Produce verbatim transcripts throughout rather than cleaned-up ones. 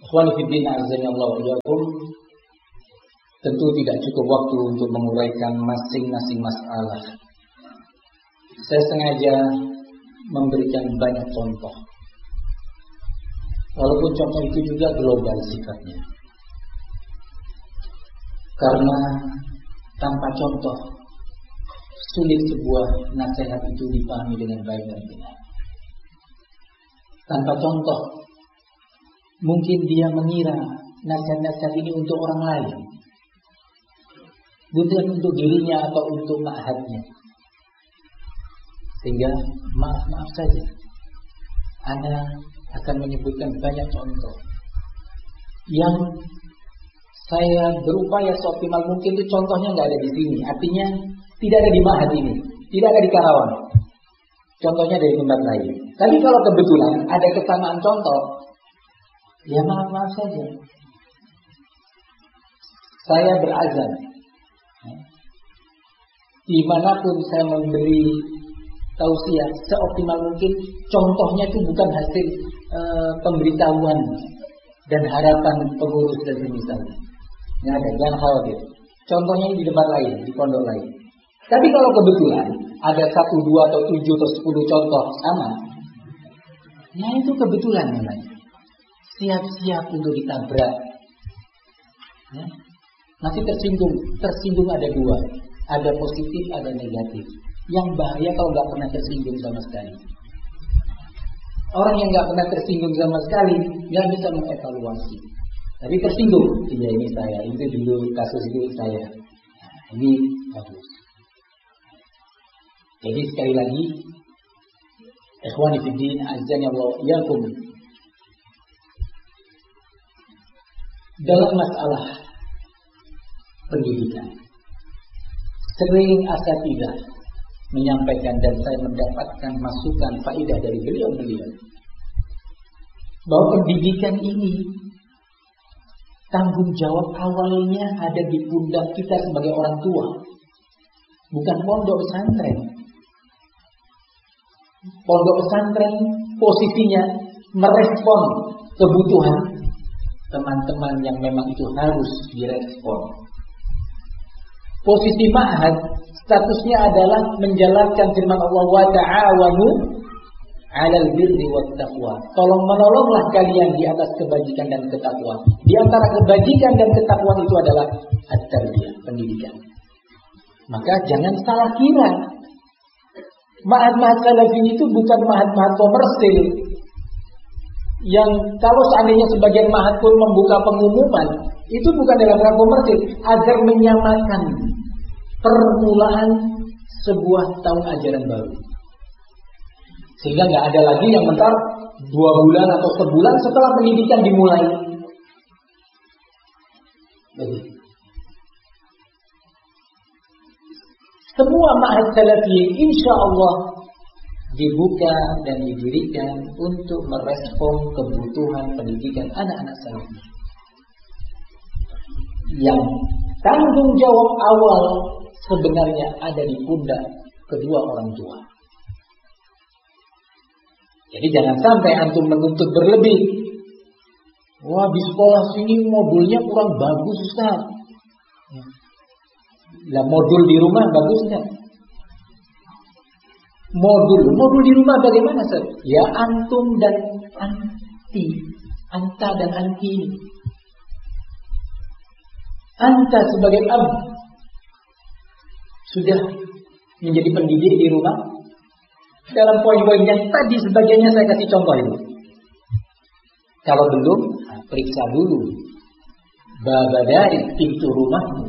Ikhwani fi din, azza Allah wa iyyakum. Tentu tidak cukup waktu untuk menguraikan masing-masing masalah. Saya sengaja memberikan banyak contoh. Walaupun contoh itu juga global sifatnya. Karena tanpa contoh sulit sebuah nasihat itu dipahami dengan baik dan benar. Tanpa contoh mungkin dia mengira nasihat-nasihat ini untuk orang lain, bukan untuk dirinya atau untuk ma'hadnya. Sehingga maaf-maaf saja, Ana akan menyebutkan banyak contoh yang saya berupaya seoptimal mungkin itu contohnya nggak ada di sini. Artinya tidak ada di ma'had ini, tidak ada di Karawang. Contohnya dari tempat lain. Tapi kalau kebetulan ada kesamaan contoh, ya maaf-maaf saja. Saya berazam, dimanapun saya memberi tausiah seoptimal mungkin, contohnya itu bukan hasil e, pemberitahuan dan harapan pengurus dan semisalnya. Nggak ada, jangan khawatir. Contohnya di tempat lain, di pondok lain. Tapi kalau kebetulan ada satu, dua, atau tujuh, atau sepuluh contoh sama, ya itu kebetulan namanya. Siap-siap untuk ditabrak. Ya. Nanti tersinggung, tersinggung ada dua, ada positif, ada negatif. Yang bahaya kalau nggak pernah tersinggung sama sekali. Orang yang nggak pernah tersinggung sama sekali nggak bisa mengevaluasi. Tapi tersinggung, iya ini saya, itu dulu kasus itu saya. Nah, ini bagus. Jadi sekali lagi, ikhwani fi din, azza wa iyyakum. Dalam masalah pendidikan, sering asatidzah menyampaikan dan saya mendapatkan masukan faedah dari beliau-beliau bahwa pendidikan ini tanggung jawab awalnya ada di pundak kita sebagai orang tua, bukan pondok pesantren. Pondok pesantren posisinya merespon kebutuhan teman-teman yang memang itu harus direspon. Posisi ma'had statusnya adalah menjalankan firman Allah, wa ta'awanu 'alal birri wat taqwa. Tolong menolonglah kalian di atas kebajikan dan ketakwaan. Di antara kebajikan dan ketakwaan itu adalah at-tarbiyah, pendidikan. Maka jangan salah kira. Ma'had-ma'had salafi itu bukan ma'had-ma'had komersil yang kalau seandainya sebagian ma'had pun membuka pengumuman, itu bukan dalam rangka komersil, agar menyamakan permulaan sebuah tahun ajaran baru. Sehingga nggak ada lagi yang bentar dua bulan atau sebulan setelah pendidikan dimulai. Jadi, semua ma'had salafi insya Allah dibuka dan didirikan untuk merespon kebutuhan pendidikan anak-anak salafi. Yang tanggung jawab awal sebenarnya ada di pundak kedua orang tua. Jadi jangan sampai antum menuntut berlebih. Wah, di sekolah sini modulnya kurang bagus, Ustaz. Lah modul di rumah bagus enggak? Modul, modul di rumah bagaimana, Ustaz? Ya antum dan anti, anta dan anti ini. Anta sebagai ab sudah menjadi pendidik di rumah. Dalam poin-poin yang tadi sebagiannya saya kasih contoh itu. Kalau belum, periksa dulu babadari pintu rumahmu.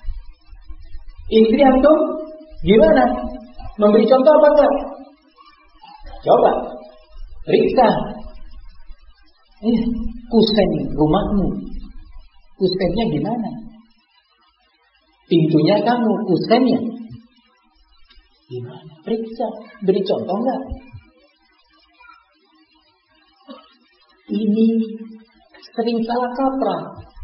Istri antum gimana? Memberi contoh apa enggak? Coba periksa. Eh, kusen rumahmu. Kusennya gimana? Pintunya kamu, kusennya gimana? Periksa, beri contoh enggak? Ini sering salah kaprah.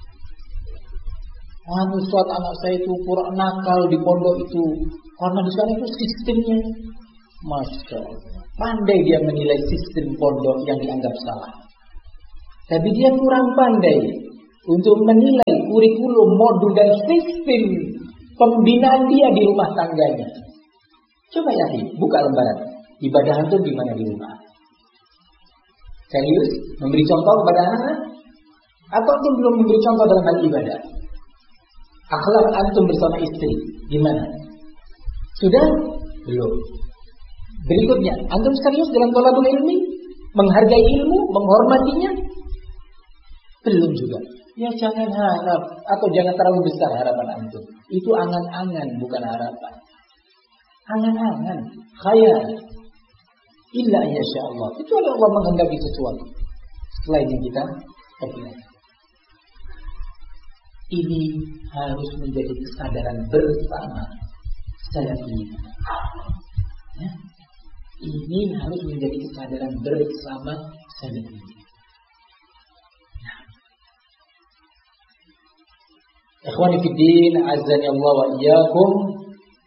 Anu suat anak saya itu kurang nakal di pondok itu karena di sana itu sistemnya, masya Allah, pandai dia menilai sistem pondok yang dianggap salah. Tapi dia kurang pandai untuk menilai kurikulum, modul dan sistem pembinaan dia di rumah tangganya. Coba ya, buka lembaran ibadah antum gimana di rumah. Serius memberi contoh kepada anak-anak? Atau antum belum memberi contoh dalam hal ibadah? Akhlak antum bersama istri gimana? Sudah? Belum. Berikutnya, antum serius dalam thalabul ilmi? Menghargai ilmu, menghormatinya? Belum juga. Ya jangan harap atau jangan terlalu besar harapan antum. Itu angan-angan bukan harapan. Angan-angan, khayal. Illa insya Allah. Itu adalah Allah menghendaki sesuatu. Selain yang kita kepilih. Ini harus menjadi kesadaran bersama salafiyin. Ya. Ini harus menjadi kesadaran bersama salafiyin. Ikhwani fiddin, azani Allah wa iyyakum.